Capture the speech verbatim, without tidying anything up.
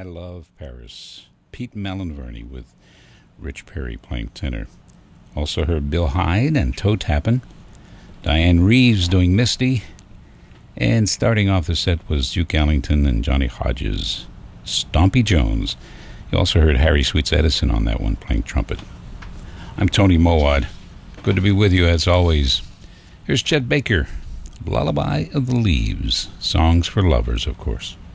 Love Paris. Pete Malinverni with Rich Perry playing tenor. Also heard Bill Hyde and Toe Tappin'. Diane Reeves doing Misty. And starting off the set was Duke Ellington and Johnny Hodges, Stompy Jones. You also heard Harry Sweets Edison on that one playing trumpet. I'm Tony Mowat. Good to be with you as always. Here's Chet Baker, Lullaby of the Leaves. Songs for lovers, of course.